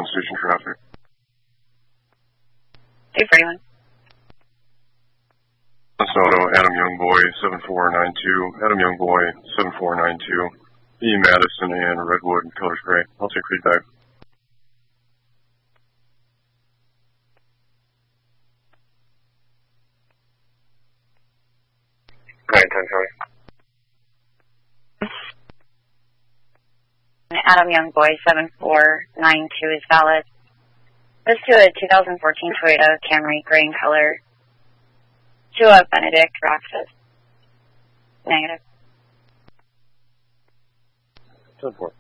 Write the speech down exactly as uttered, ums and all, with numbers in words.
station traffic. two forty-one. Auto, Adam Youngboy, seven four nine two. Adam Youngboy, seven four nine two. E. Madison and Redwood, Colors Gray. I'll take feedback. nine ten, Charlie. Adam Youngboy, seven four nine two is valid. This to a two thousand fourteen Toyota Camry, gray in color. To a Benedict Roxas. Negative. ten four.